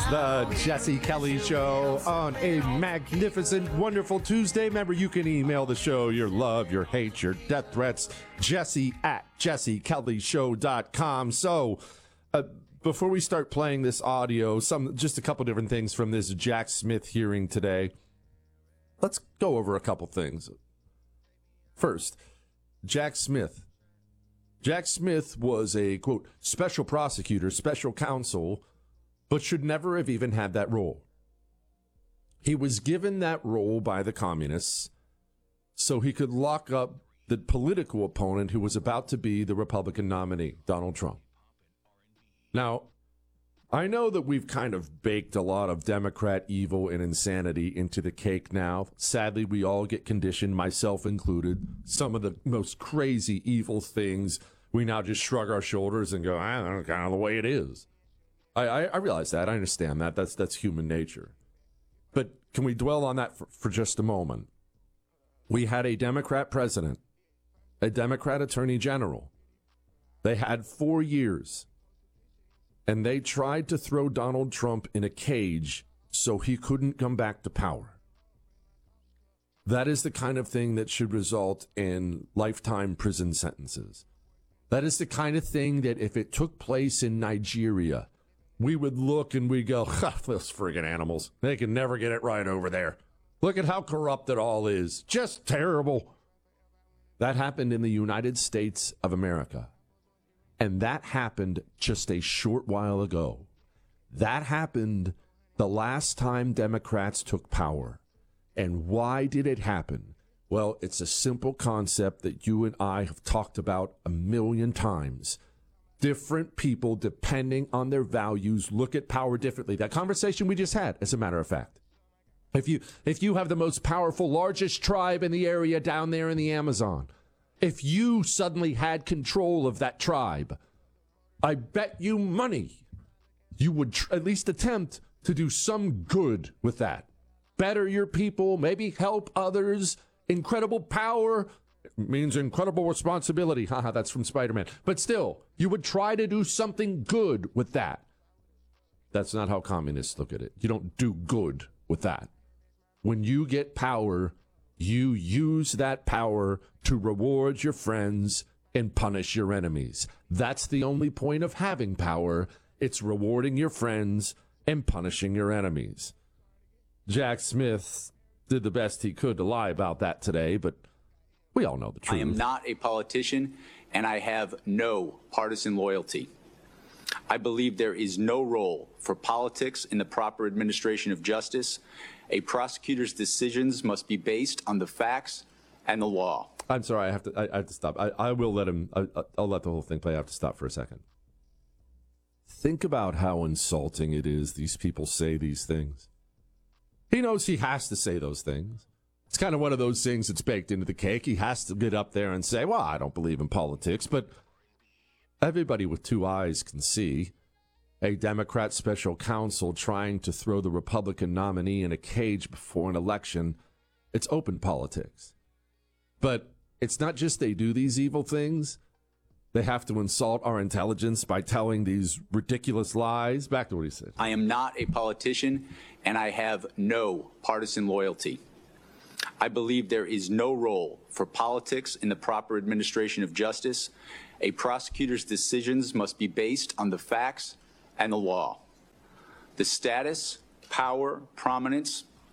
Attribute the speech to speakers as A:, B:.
A: The Jesse Kelly Show on a magnificent, wonderful Tuesday. Remember, you can email the show your love, your hate, your death threats, jesse@jessekellyshow.com. So, before we start playing this audio, just a couple different things from this Jack Smith hearing today. Let's go over a couple things. First, Jack Smith. Jack Smith was a, quote, special prosecutor, special counsel, but should never have even had that role. He was given that role by the communists so he could lock up the political opponent who was about to be the Republican nominee, Donald Trump. Now, I know that we've kind of baked a lot of Democrat evil and insanity into the cake now. Sadly, we all get conditioned, myself included. Some of the most crazy evil things, we now just shrug our shoulders and go, I don't know, kind of the way it is. I realize that. I understand that. That's human nature. But can we dwell on that for just a moment? We had a Democrat president, a Democrat attorney general. They had 4 years, and they tried to throw Donald Trump in a cage so he couldn't come back to power. That is the kind of thing that should result in lifetime prison sentences. That is the kind of thing that if it took place in Nigeria, we would look and we go, those friggin' animals. They can never get it right over there. Look at how corrupt it all is. Just terrible. That happened in the United States of America. And that happened just a short while ago. That happened the last time Democrats took power. And why did it happen? Well, it's a simple concept that you and I have talked about a million times. Different people, depending on their values, look at power differently. That conversation we just had, as a matter of fact. If you have the most powerful, largest tribe in the area down there in the Amazon, if you suddenly had control of that tribe, I bet you money you would at least attempt to do some good with that. Better your people, maybe help others. Incredible power means incredible responsibility. Haha, that's from Spider-Man. But still, you would try to do something good with that. That's not how communists look at it. You don't do good with that. When you get power, you use that power to reward your friends and punish your enemies. That's the only point of having power. It's rewarding your friends and punishing your enemies. Jack Smith did the best he could to lie about that today, but we all know the truth.
B: I am not a politician, and I have no partisan loyalty. I believe there is no role for politics in the proper administration of justice. A prosecutor's decisions must be based on the facts and the law.
A: I'm sorry, I have to stop. I will let him, I'll let the whole thing play. I have to stop for a second. Think about how insulting it is these people say these things. He knows he has to say those things. It's kind of one of those things that's baked into the cake. He has to get up there and say, well, I don't believe in politics, but everybody with two eyes can see a Democrat special counsel trying to throw the Republican nominee in a cage before an election. It's open politics. But it's not just they do these evil things. They have to insult our intelligence by telling these ridiculous lies. Back to what he said.
B: I am not a politician, and I have no partisan loyalty. I believe there is no role for politics in the proper administration of justice. A prosecutor's decisions must be based on the facts and the law. The status, power, prominence